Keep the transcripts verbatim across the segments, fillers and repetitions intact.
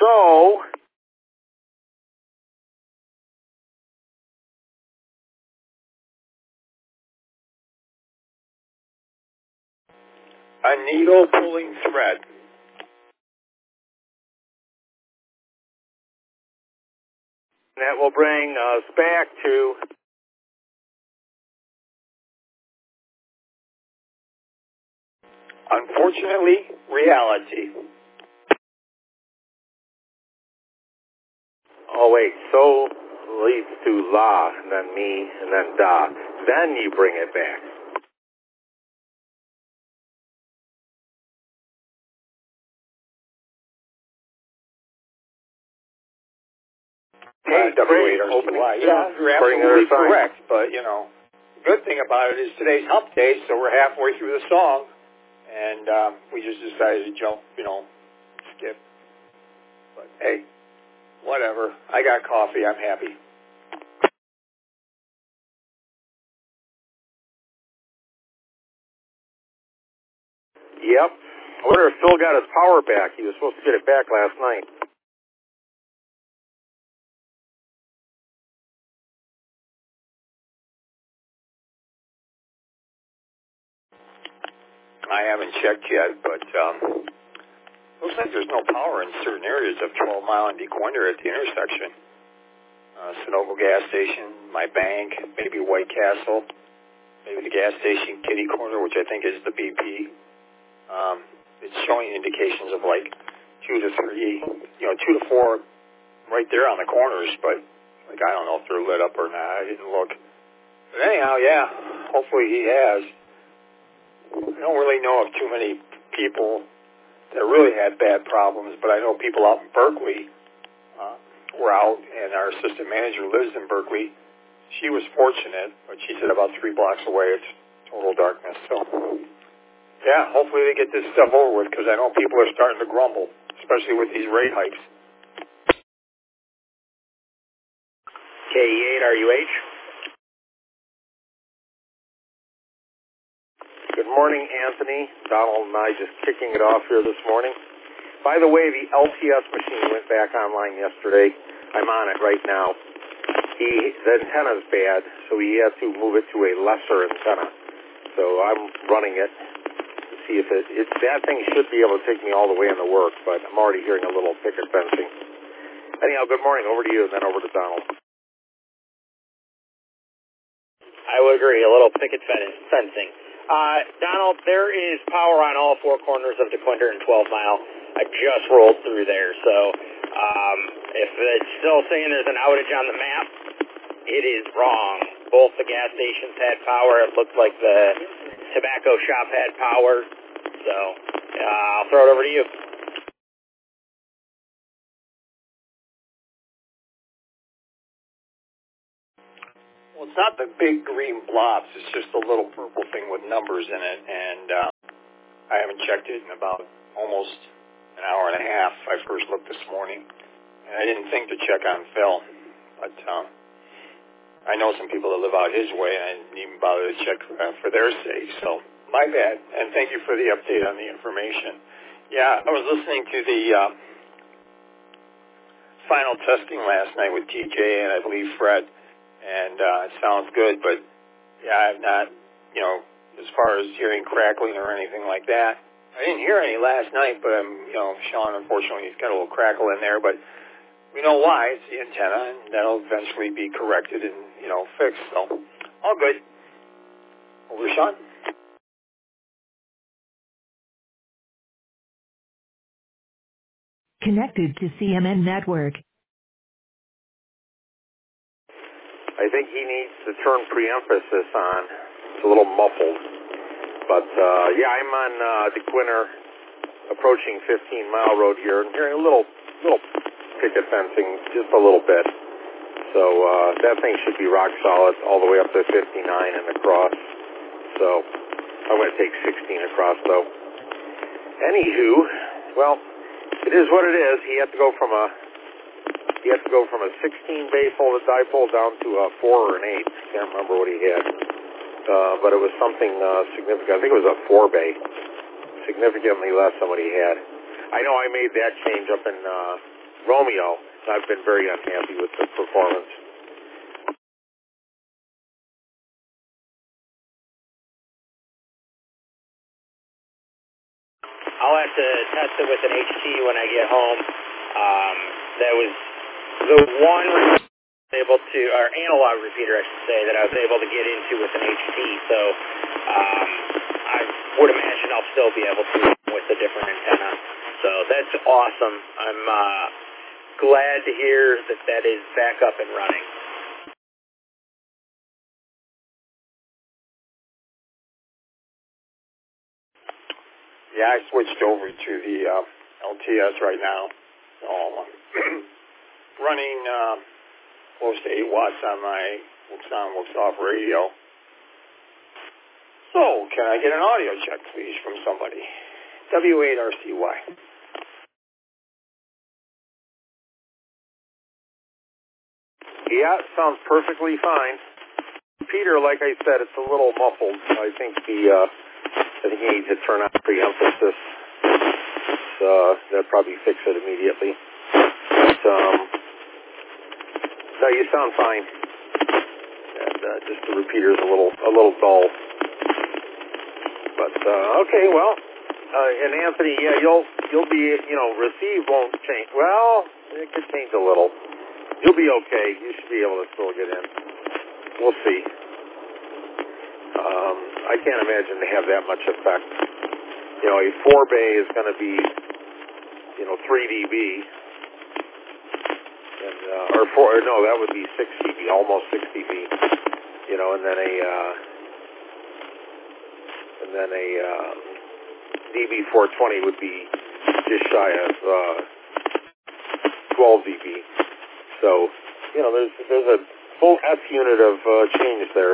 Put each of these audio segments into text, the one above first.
So, a needle pulling thread. that will bring us back to Unfortunately, reality. Oh, wait, so leads to la, and then me, and then da. Then you bring it back. Hey, W eight R C Y. Yeah, you're absolutely correct. But, you know, the good thing about it is today's hump day, so we're halfway through the song, and um, we just decided to jump, you know, skip. But, hey, whatever. I got coffee. I'm happy. Yep. I wonder if Phil got his power back. He was supposed to get it back last night. I haven't checked yet, but um, looks like there's no power in certain areas of twelve mile and DeQuinder at the intersection. Uh, Sunoco gas station, my bank, maybe White Castle, maybe the gas station Kitty Corner, which I think is the B P. Um, it's showing indications of like two to three, you know, two to four right there on the corners, but like I don't know if they're lit up or not. I didn't look. But anyhow, yeah, hopefully he has. I don't really know of too many people that really had bad problems, but I know people out in Berkeley uh, were out, and our assistant manager lives in Berkeley. She was fortunate, but she said about three blocks away it's total darkness. So, yeah, hopefully they get this stuff over with, because I know people are starting to grumble, especially with these rate hikes. K E eight R U H. Good morning, Anthony. Donald and I just kicking it off here this morning. By the way, the L T S machine went back online yesterday. I'm on it right now. He, the antenna's bad, so he had to move it to a lesser antenna. So I'm running it to see if it, it, that thing should be able to take me all the way into work, but I'm already hearing a little picket fencing. Anyhow, good morning. Over to you, and then over to Donald. I would agree, a little picket fencing. Uh, Donald, there is power on all four corners of DeQuinder and twelve mile. I just rolled through there, so um, if it's still saying there's an outage on the map, it is wrong. Both the gas stations had power. It looked like the tobacco shop had power. So uh, I'll throw it over to you. Well, it's not the big green blobs. It's just a little purple thing with numbers in it, and uh, I haven't checked it in about almost an hour and a half. I first looked this morning, and I didn't think to check on Phil, but um, I know some people that live out his way, and I didn't even bother to check uh, for their sake, so my bad, and thank you for the update on the information. Yeah, I was listening to the uh, final testing last night with T J and I believe Fred, and uh, it sounds good, but yeah, I've not, you know, as far as hearing crackling or anything like that. I didn't hear any last night, but I'm, you know, Sean, unfortunately, he's got a little crackle in there, but we know why. It's the antenna, and that'll eventually be corrected and, you know, fixed, so all good. Over to Sean. Connected to C M N Network. I think he needs to turn pre-emphasis on. It's a little muffled. But, uh, yeah, I'm on uh, DeQuinder, approaching fifteen mile road here, and hearing a little little picket fencing, just a little bit. So uh, that thing should be rock solid all the way up to fifty-nine and across. So I'm going to take sixteen across, though. Anywho, well, it is what it is. He had to go from a he had to go from a sixteen base hole to dipole down to a four or an eight. I can't remember what he had, uh, but it was something uh, significant. I think it was a four bay, significantly less than what he had. I know I made that change up in uh, Romeo. I've been very unhappy with the performance. I'll have to test it with an H T when I get home. Um, that was the one repeater I was able to, or analog repeater, I should say, that I was able to get into with an H T. So um, I would imagine I'll still be able to with a different antenna. So that's awesome. I'm uh, glad to hear that that is back up and running. Yeah, I switched over to the uh, L T S right now. So I'm running uh, close to eight watts on my Works On, Works Off radio. So, can I get an audio check, please, from somebody? W eight R C Y. Yeah, it sounds perfectly fine. Peter, like I said, it's a little muffled. I think the uh, I think you need to turn on preemphasis. Uh, that'll probably fix it immediately. But, um, no, you sound fine. And uh, just the repeater's a little a little dull. But uh, okay, well, uh, and Anthony, yeah, you'll you'll be you know receive won't change. Well, it could change a little. You'll be okay. You should be able to still get in. We'll see. Um, I can't imagine to have that much effect. You know, a four bay is going to be, you know, three dB, and uh, or four. Or no, that would be six dB, almost six dB. You know, and then a uh, and then a uh, D B four twenty would be just shy of uh, twelve dB. So, you know, there's there's a full S unit of uh, change there.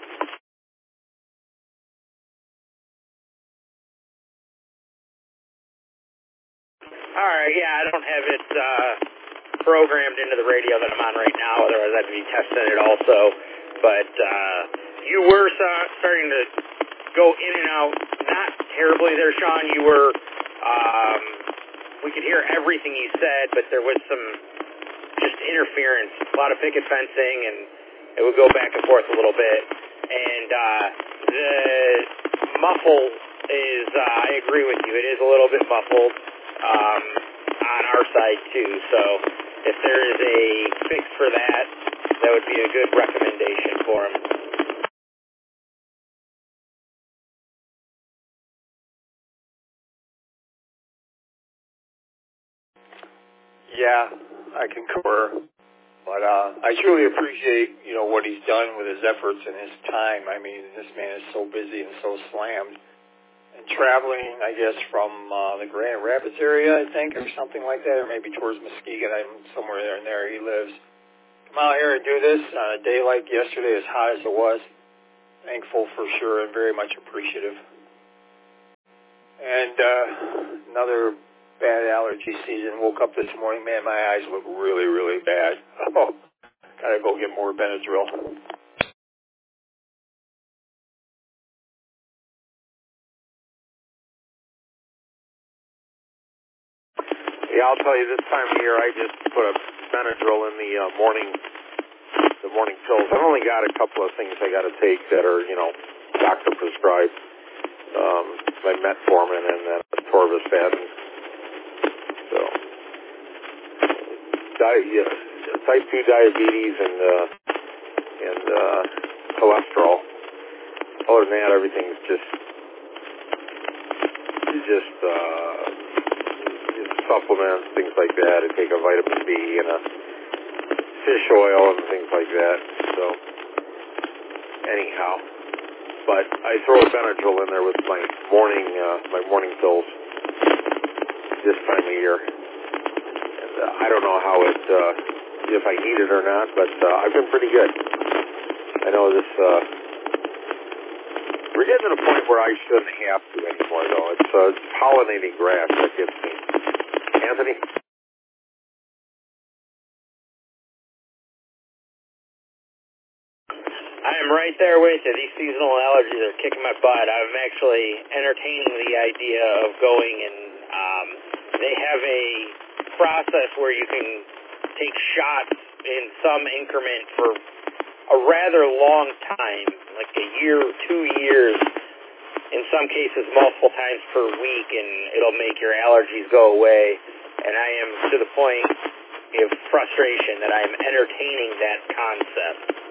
All right, yeah, I don't have it uh, programmed into the radio that I'm on right now, otherwise I'd be testing it also. But uh, you were uh, starting to go in and out, not terribly there, Sean. You were, um, we could hear everything you said, but there was some just interference, a lot of picket fencing, and it would go back and forth a little bit. And uh, the muffle is, uh, I agree with you, it is a little bit muffled. Um, on our side too, so if there is a fix for that, that would be a good recommendation for him. Yeah, I concur. But uh, I truly appreciate, you know, what he's done with his efforts and his time. I mean, this man is so busy and so slammed. And traveling, I guess, from uh, the Grand Rapids area, I think, or something like that, or maybe towards Muskegon. I'm somewhere there and there he lives. Come out here and do this on a day like yesterday, as hot as it was. Thankful for sure and very much appreciative. And uh, another bad allergy season. Woke up this morning, man, my eyes look really, really bad. Oh, gotta go get more Benadryl. Yeah, I'll tell you, this time of year, I just put a Benadryl in the uh, morning, the morning pills. I've only got a couple of things I got to take that are, you know, doctor prescribed. Um, my metformin and then atorvastatin. So, di- yeah, type two diabetes and uh, and uh, cholesterol. Other than that, everything's just just. Uh, supplements, things like that. I take a vitamin B and a fish oil and things like that. So, anyhow, but I throw a Benadryl in there with my morning uh, my morning pills this time of year. And uh, I don't know how it uh, if I need it or not, but uh, I've been pretty good. I know this. Uh, we're getting to the point where I shouldn't have to anymore, though. It's, uh, it's pollinating grass that gets me. Anthony? I am right there with you. These seasonal allergies are kicking my butt. I'm actually entertaining the idea of going and um, they have a process where you can take shots in some increment for a rather long time, like a year, two years, in some cases multiple times per week, and it'll make your allergies go away. And I am to the point of frustration that I'm entertaining that concept.